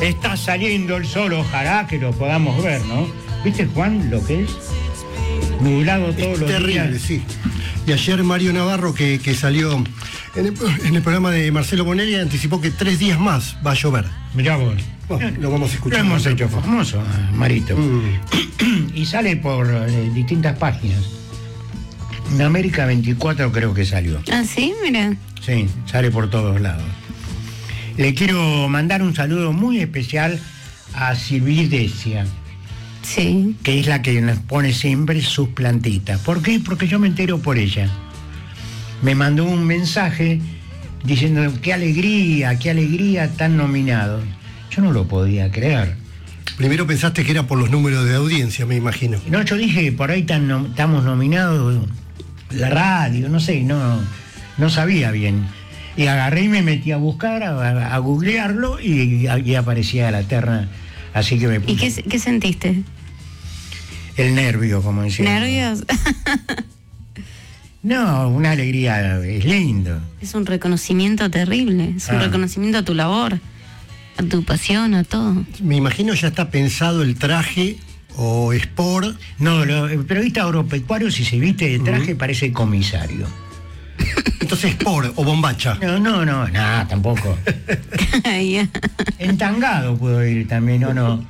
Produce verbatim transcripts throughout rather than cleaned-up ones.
Está saliendo el sol, ojalá que lo podamos ver, ¿no? ¿Viste, Juan, lo que es? Nublado todos es los terrible, días. Sí. Y ayer Mario Navarro, que, que salió en el, en el programa de Marcelo Bonelli, anticipó que tres días más va a llover. Mirá vos. Bueno, lo vamos a escuchar. Lo hemos hecho famoso, Marito. Mm. Y sale por eh, distintas páginas. En América veinticuatro creo que salió. Ah, sí, mira. Sí, sale por todos lados. Le quiero mandar un saludo muy especial a Silvi Decia, Sí. que es la que nos pone siempre sus plantitas. ¿Por qué? Porque yo me entero por ella. Me mandó un mensaje diciendo qué alegría, qué alegría tan nominado. Yo no lo podía creer. Primero pensaste que era por los números de audiencia, me imagino. No, yo dije, por ahí tan no, estamos nominados, la radio, no sé, no, no sabía bien. Y agarré y me metí a buscar, a, a googlearlo y, y aparecía la terna. Así que me puse ¿Y qué, qué sentiste? el nervio, como decía. ¿Nervios? No, una alegría, es lindo. Es un reconocimiento terrible, es un Ah. reconocimiento a tu labor, a tu pasión, a todo. Me imagino ya está pensado el traje o sport. No, lo, el periodista agropecuario, si se viste de traje, Ujú. parece comisario. Entonces sport o bombacha. No, no, no, nada, tampoco. Ya. Entangado puedo ir también, no, no.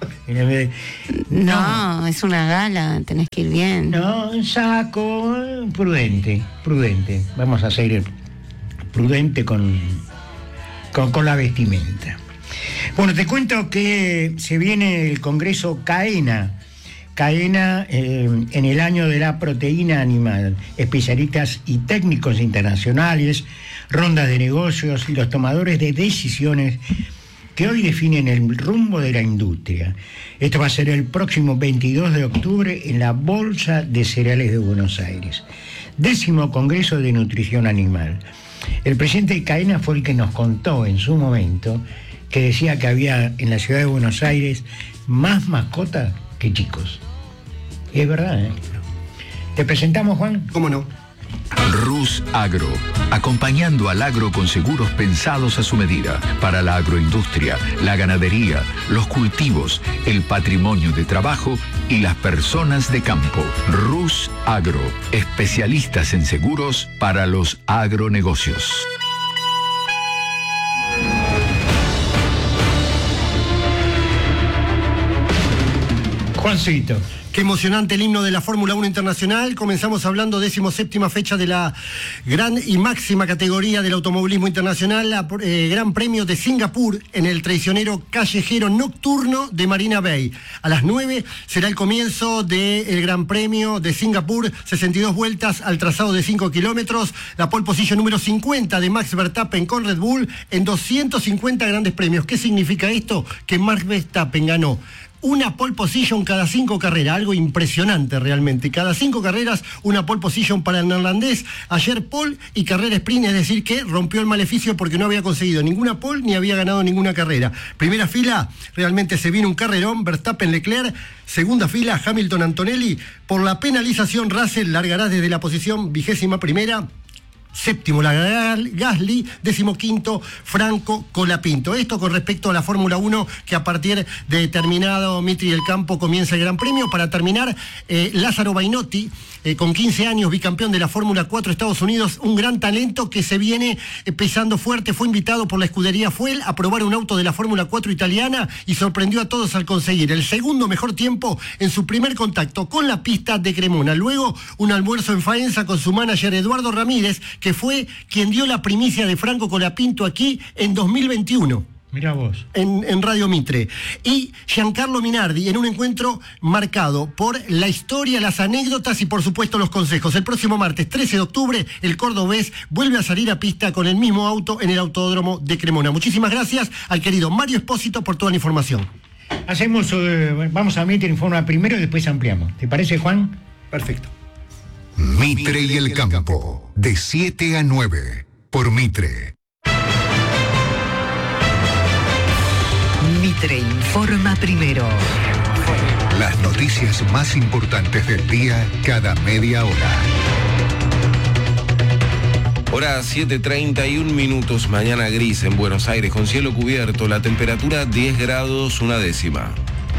No, es una gala, tenés que ir bien. No, un saco, prudente, prudente. Vamos a ser prudente con, con, con la vestimenta. Bueno, te cuento que se viene el Congreso CAENA. CAENA eh, en el año de la proteína animal. Especialistas y técnicos internacionales, rondas de negocios y los tomadores de decisiones que hoy definen el rumbo de la industria. Esto va a ser el próximo veintidós de octubre en la Bolsa de Cereales de Buenos Aires. Décimo Congreso de Nutrición Animal. El presidente de CAENA fue el que nos contó en su momento que decía que había en la ciudad de Buenos Aires más mascotas que chicos. Y es verdad, ¿eh? ¿Te presentamos, Juan? ¿Cómo no? Rus Agro, acompañando al agro con seguros pensados a su medida, para la agroindustria, la ganadería, los cultivos, el patrimonio de trabajo y las personas de campo. Rus Agro, especialistas en seguros para los agronegocios. Juancito. Qué emocionante el himno de la Fórmula uno Internacional. Comenzamos hablando decimoséptima fecha de la gran y máxima categoría del automovilismo internacional, la, eh, Gran Premio de Singapur en el traicionero callejero nocturno de Marina Bay. A las nueve será el comienzo del Gran Premio de Singapur, sesenta y dos vueltas al trazado de cinco kilómetros, la pole position número cincuenta de Max Verstappen con Red Bull en doscientos cincuenta grandes premios. ¿Qué significa esto? Que Max Verstappen ganó una pole position cada cinco carreras, algo impresionante realmente. Cada cinco carreras, una pole position para el neerlandés. Ayer pole y carrera sprint, es decir que rompió el maleficio porque no había conseguido ninguna pole ni había ganado ninguna carrera. Primera fila, realmente se vino un carrerón, Verstappen Leclerc. Segunda fila, Hamilton Antonelli. Por la penalización, Russell largará desde la posición vigésima primera. Séptimo, la Gasly, decimoquinto, Franco Colapinto. Esto con respecto a la Fórmula uno, que a partir de determinado Mitri del Campo comienza el Gran Premio. Para terminar, eh, Lázaro Bainotti, eh, con quince años, bicampeón de la Fórmula cuatro Estados Unidos, un gran talento que se viene eh, pesando fuerte. Fue invitado por la escudería Fuel a probar un auto de la Fórmula cuatro italiana y sorprendió a todos al conseguir el segundo mejor tiempo en su primer contacto con la pista de Cremona. Luego, un almuerzo en Faenza con su manager Eduardo Ramírez, que fue quien dio la primicia de Franco Colapinto aquí en dos mil veintiuno. Mira vos. En, en Radio Mitre. Y Giancarlo Minardi en un encuentro marcado por la historia, las anécdotas y por supuesto los consejos. El próximo martes trece de octubre el cordobés vuelve a salir a pista con el mismo auto en el autódromo de Cremona. Muchísimas gracias al querido Mario Espósito por toda la información. Hacemos, eh, vamos a Mitre Informa primero y después ampliamos. ¿Te parece, Juan? Perfecto. Mitre y el Campo, de siete a nueve, por Mitre. Mitre informa primero. Las noticias más importantes del día cada media hora. Hora siete treinta y un minutos, mañana gris en Buenos Aires con cielo cubierto, la temperatura diez grados una décima.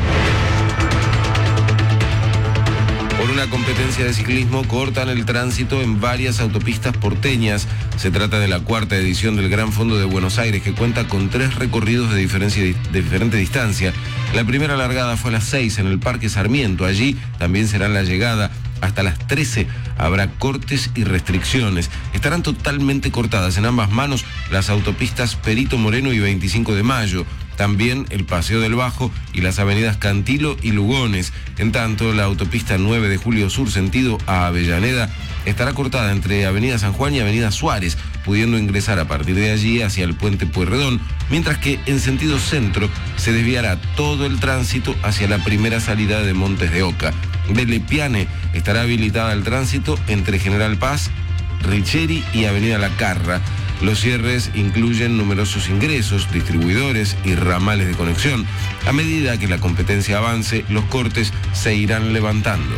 Por una competencia de ciclismo cortan el tránsito en varias autopistas porteñas. Se trata de la cuarta edición del Gran Fondo de Buenos Aires, que cuenta con tres recorridos de, diferencia, de diferente distancia. La primera largada fue a las seis en el Parque Sarmiento. Allí también será la llegada. Hasta las trece habrá cortes y restricciones. Estarán totalmente cortadas en ambas manos las autopistas Perito Moreno y veinticinco de mayo. También el Paseo del Bajo y las avenidas Cantilo y Lugones. En tanto, la autopista nueve de julio Sur, sentido a Avellaneda, estará cortada entre Avenida San Juan y Avenida Suárez, pudiendo ingresar a partir de allí hacia el puente Pueyrredón, mientras que en sentido centro se desviará todo el tránsito hacia la primera salida de Montes de Oca. De Lepiane estará habilitada el tránsito entre General Paz, Richeri y Avenida La Carra. Los cierres incluyen numerosos ingresos, distribuidores y ramales de conexión. A medida que la competencia avance, los cortes se irán levantando.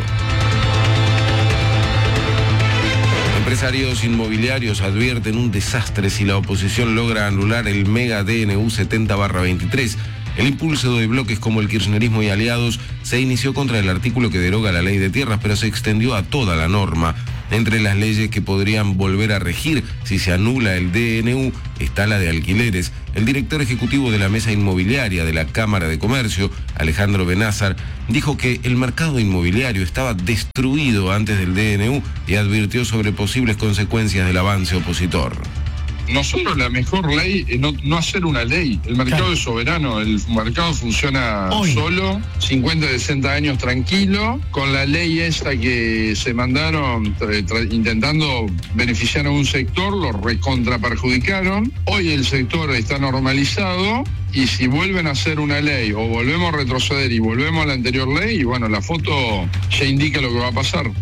Empresarios inmobiliarios advierten un desastre si la oposición logra anular el mega D N U setenta barra veintitrés. El impulso de bloques como el kirchnerismo y aliados se inició contra el artículo que deroga la ley de tierras, pero se extendió a toda la norma. Entre las leyes que podrían volver a regir si se anula el D N U está la de alquileres. El director ejecutivo de la Mesa Inmobiliaria de la Cámara de Comercio, Alejandro Benázar, dijo que el mercado inmobiliario estaba destruido antes del D N U y advirtió sobre posibles consecuencias del avance opositor. Nosotros la mejor ley es no, no hacer una ley. El mercado claro. es soberano, el mercado funciona Hoy. solo, cincuenta, sesenta años tranquilo, con la ley esa que se mandaron tra, tra, intentando beneficiar a un sector, lo recontraperjudicaron. Hoy el sector está normalizado y si vuelven a hacer una ley o volvemos a retroceder y volvemos a la anterior ley, y bueno, la foto ya indica lo que va a pasar.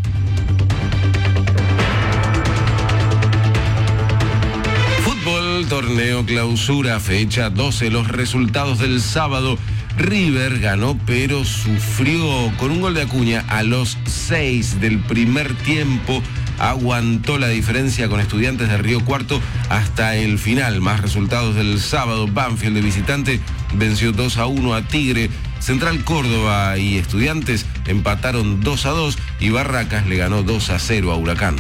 Torneo Clausura, fecha doce, los resultados del sábado. River ganó pero sufrió con un gol de Acuña a los seis del primer tiempo. Aguantó la diferencia con Estudiantes de Río Cuarto hasta el final. Más resultados del sábado. Banfield de visitante venció dos a uno a Tigre. Central Córdoba y Estudiantes empataron dos a dos y Barracas le ganó dos a cero a Huracán.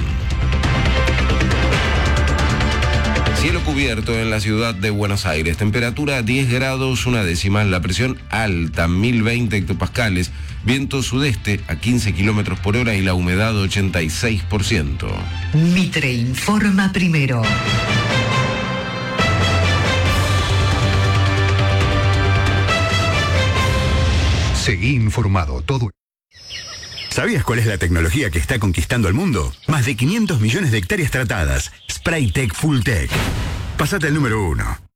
Cielo cubierto en la ciudad de Buenos Aires. Temperatura diez grados una décima. La presión alta, mil veinte hectopascales. Viento sudeste a quince kilómetros por hora y la humedad ochenta y seis por ciento. Mitre informa primero. Seguí informado. Todo. ¿Sabías cuál es la tecnología que está conquistando el mundo? Más de quinientos millones de hectáreas tratadas. Spraytec Full Tech. Pasate al número uno.